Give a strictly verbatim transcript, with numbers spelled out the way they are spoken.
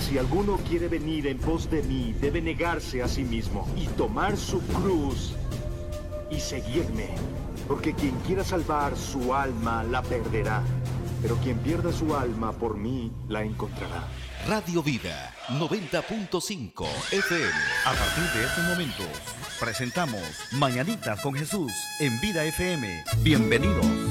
Si alguno quiere venir en pos de mí, debe negarse a sí mismo y tomar su cruz y seguirme. Porque quien quiera salvar su alma la perderá, pero quien pierda su alma por mí la encontrará. Radio Vida noventa punto cinco F M. A partir de estos momentos presentamos Mañanitas con Jesús en Vida F M. Bienvenidos.